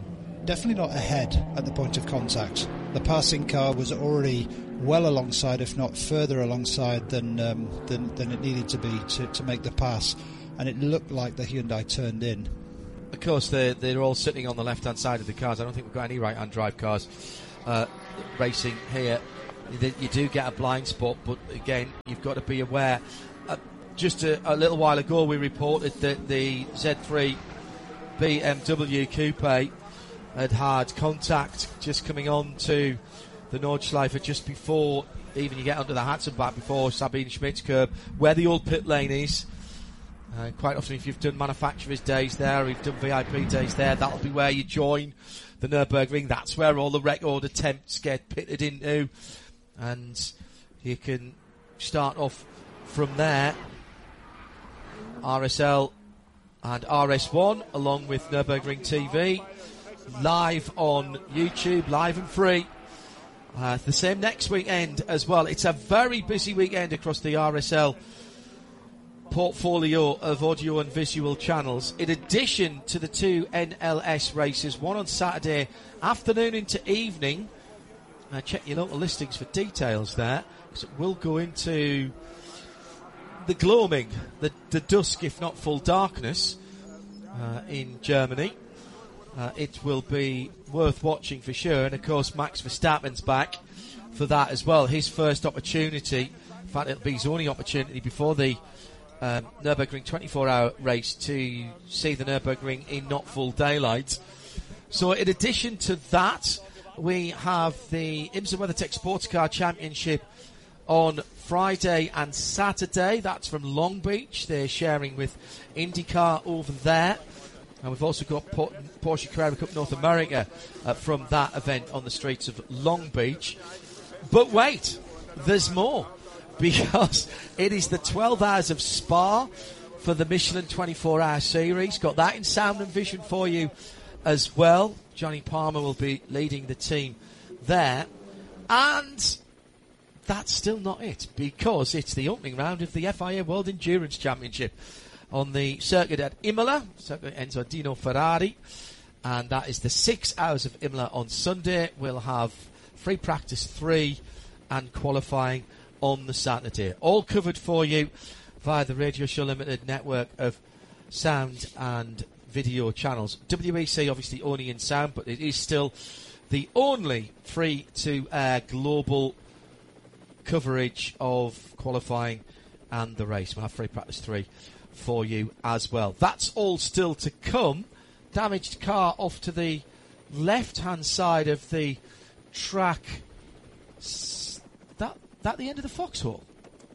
definitely not ahead at the point of contact. The passing car was already well alongside, if not further alongside than um, than, than it needed to be to, to make the pass, and it looked like the Hyundai turned in. Of course, they're, they're all sitting on the left-hand side of the cars. I don't think we've got any right-hand drive cars uh, racing here. You do get a blind spot, but again, you've got to be aware. Uh, just a, a little while ago, we reported that the Z three B M W Coupe had had contact just coming on to the Nordschleife just before even you get onto the Hatzenbach, before Sabine Schmidt's curb, where the old pit lane is. Uh, quite often, if you've done manufacturers' days there, or you've done V I P days there, that'll be where you join the Nürburgring. That's where all the record attempts get pitted into, and you can start off from there. R S L and R S one, along with Nürburgring T V, live on YouTube, live and free. Uh, the same next weekend as well. It's a very busy weekend across the R S L portfolio of audio and visual channels. In addition to the two N L S races, one on Saturday afternoon into evening. Uh, check your local listings for details there, because it will go into the gloaming, the, the dusk, if not full darkness, uh, in Germany. Uh, it will be worth watching for sure. And of course, Max Verstappen's back for that as well. His first opportunity, in fact, it'll be his only opportunity before the um, Nürburgring twenty-four hour race to see the Nürburgring in not full daylight. So, in addition to that, we have the IMSA WeatherTech Sports Car Championship on Friday and Saturday. That's from Long Beach. They're sharing with IndyCar over there. And we've also got Porsche Carrera Cup North America uh, from that event on the streets of Long Beach. But wait, there's more, because it is the twelve hours of Spa for the Michelin twenty-four hour series. Got that in sound and vision for you as well. Johnny Palmer will be leading the team there. And that's still not it, because it's the opening round of the F I A World Endurance Championship on the circuit at Imola, circuit Enzo Dino Ferrari, and that is the six hours of Imola on Sunday. We'll have free practice three and qualifying on the Saturday. All covered for you via the Radio Show Limited network of sound and video channels. W E C obviously only in sound, but it is still the only free-to-air global coverage of qualifying and the race. We'll have free practice three for you as well. That's all still to come. Damaged car off to the left-hand side of the track. S- that that the end of the Foxhole?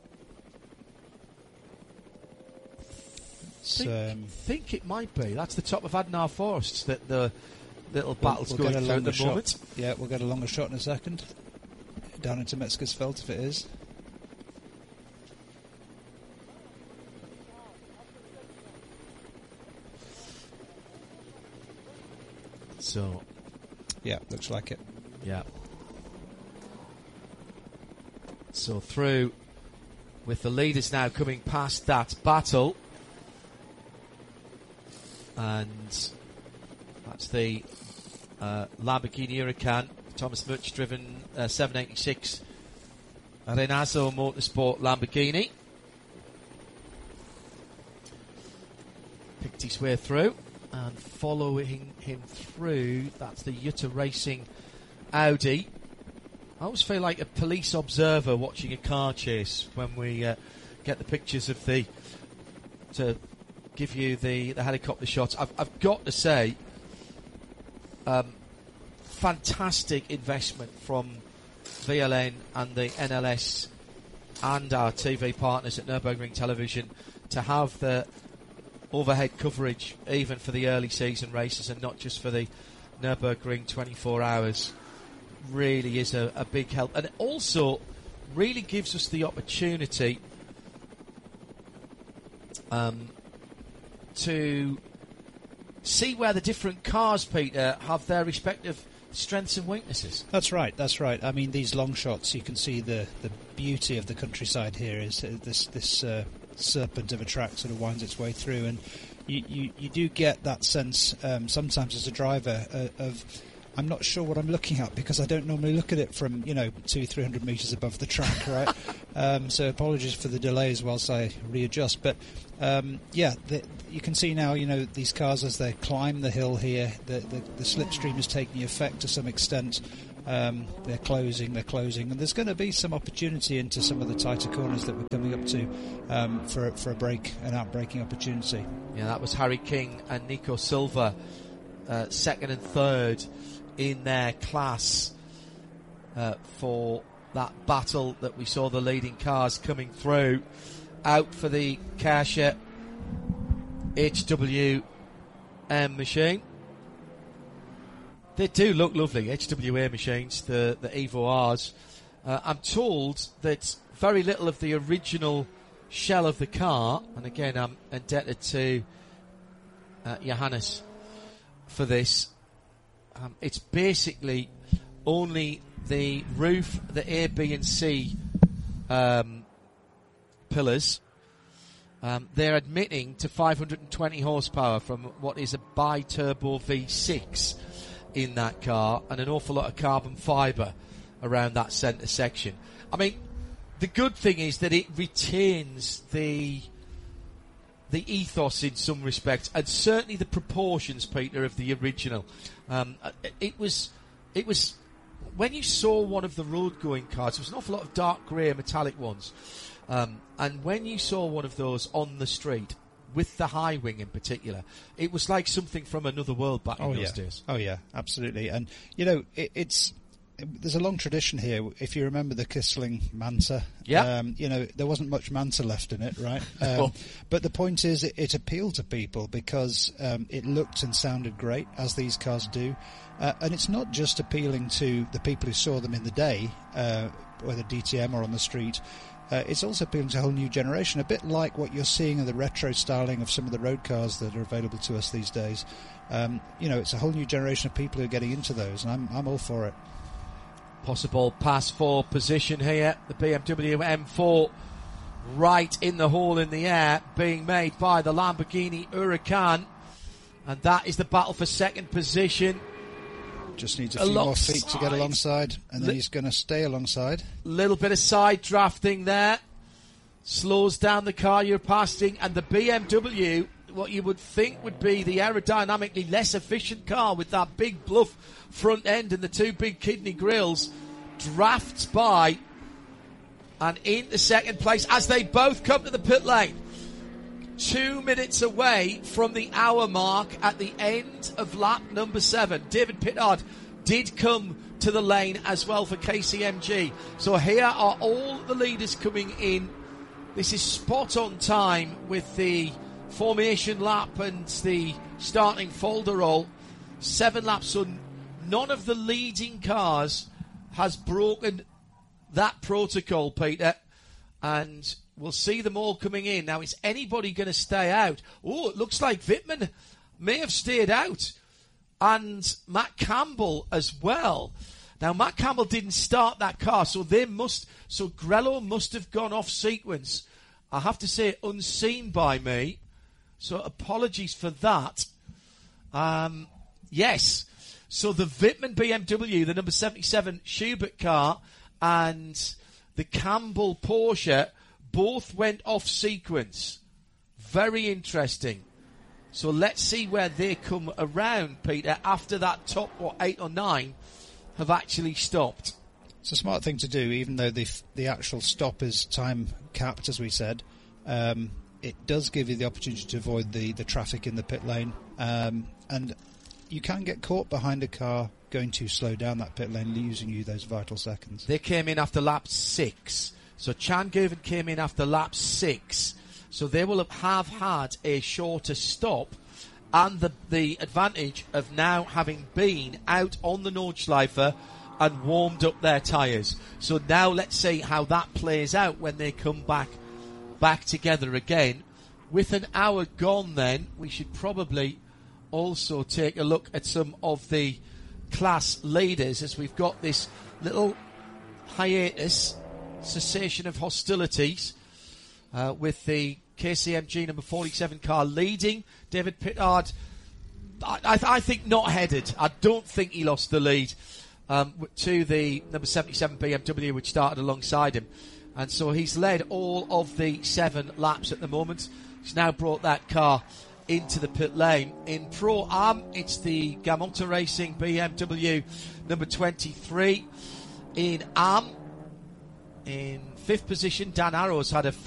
Think, um, think it might be. That's the top of Adnar Forests that the little battle's we'll, we'll going through at the shot. moment. Yeah, we'll get a longer shot in a second. Down into Metzgersfeld if it is. So, yeah, looks like it. Yeah. So through with the leaders now coming past that battle. And that's the uh, Lamborghini Huracan, Thomas Mutch driven uh, seven eighty-six Renazo Motorsport Lamborghini. Picked his way through, and following him through, that's the Jutta Racing Audi. I always feel like a police observer watching a car chase when we uh, get the pictures of the to give you the, the helicopter shots. I've, I've got to say, um, fantastic investment from V L N and the N L S and our T V partners at Nürburgring Television to have the overhead coverage even for the early season races and not just for the Nürburgring twenty-four hours. Really is a, a big help, and it also really gives us the opportunity um, to see where the different cars, Peter, have their respective strengths and weaknesses. That's right, that's right. I mean, these long shots, you can see the, the beauty of the countryside here is uh, this this uh, serpent of a track sort of winds its way through, and you, you, you do get that sense um, sometimes as a driver uh, of I'm not sure what I'm looking at because I don't normally look at it from, you know, two, three hundred metres above the track, right? um, so apologies for the delays whilst I readjust. But, um, yeah, the, you can see now, you know, these cars as they climb the hill here, the, the, the slipstream is taking effect to some extent. Um, they're closing, they're closing, and there's going to be some opportunity into some of the tighter corners that we're coming up to um, for, for a break, an out-braking opportunity. Yeah, that was Harry King and Nico Silva, uh, second and third in their class uh, for that battle that we saw the leading cars coming through. Out for the Kasia H W M machine. They do look lovely, H W A machines, the, the Evo Rs. Uh, I'm told that very little of the original shell of the car, and again I'm indebted to uh, Johannes for this, um, it's basically only the roof, the A, B and C um, pillars. Um, they're admitting to five hundred twenty horsepower from what is a bi-turbo V six in that car, and an awful lot of carbon fibre around that centre section. I mean, the good thing is that it retains the the ethos in some respects, and certainly the proportions, Peter, of the original. Um, it was, it was when you saw one of the road-going cars, there was an awful lot of dark grey metallic ones, um, and when you saw one of those on the street, with the high wing in particular, it was like something from another world back oh, in those yeah. days. Oh yeah, absolutely. And you know, it, it's there's a long tradition here. If you remember the Kissling Manta, yeah, um, you know there wasn't much Manta left in it, right? Um, oh. But the point is, it, it appealed to people because um, it looked and sounded great, as these cars do. Uh, and it's not just appealing to the people who saw them in the day, uh, whether D T M or on the street. Uh, it's also appealing to a whole new generation, a bit like what you're seeing in the retro styling of some of the road cars that are available to us these days. Um, you know, it's a whole new generation of people who are getting into those, and I'm, I'm all for it. Possible pass for position here. The B M W M four right in the hole in the air, being made by the Lamborghini Huracan, and that is the battle for second position. Just needs a few alongside. more feet to get alongside, and then L- he's going to stay alongside. Little bit of side drafting there. Slows down the car you're passing, and the B M W, what you would think would be the aerodynamically less efficient car with that big bluff front end and the two big kidney grills, drafts by and into second place as they both come to the pit lane. Two minutes away from the hour mark at the end of lap number seven. David Pittard did come to the lane as well for K C M G. So here are all the leaders coming in. This is spot on time with the formation lap and the starting folderol. Seven laps, so none of the leading cars has broken that protocol, Peter. And we'll see them all coming in. Now, is anybody going to stay out? Oh, it looks like Wittmann may have stayed out. And Matt Campbell as well. Now, Matt Campbell didn't start that car, so they must, so Grello must have gone off sequence. I have to say, unseen by me. So apologies for that. Um, yes. So the Wittmann B M W, the number seventy-seven Schubert car, and the Campbell Porsche both went off sequence. Very interesting. So let's see where they come around, Peter, after that top, what, eight or nine have actually stopped. It's a smart thing to do, even though the the actual stop is time capped, as we said. Um, it does give you the opportunity to avoid the, the traffic in the pit lane. Um, and you can get caught behind a car going too slow down that pit lane, losing you those vital seconds. They came in after lap six. So Chan Govan came in after lap six. So they will have had a shorter stop and the, the advantage of now having been out on the Nordschleife and warmed up their tyres. So now let's see how that plays out when they come back back together again. With an hour gone then, we should probably also take a look at some of the class leaders as we've got this little hiatus, cessation of hostilities uh, with the K C M G number forty-seven car leading. David Pittard, I, I, I think not headed. I don't think he lost the lead um, to the number seventy-seven B M W, which started alongside him. And so he's led all of the seven laps at the moment. He's now brought that car into the pit lane. In Pro-Am, it's the Gamonta Racing B M W number twenty-three. In Am, in fifth position, Dan Arrows had a